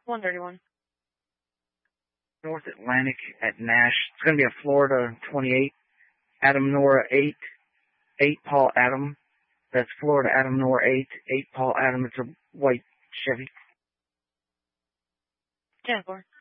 131. North Atlantic at Nash. It's going to be a Florida 28. Adam Nora 8. 8 Paul Adam. That's Florida Adam Nora 8. 8 Paul Adam. It's a white Chevy. 10-4.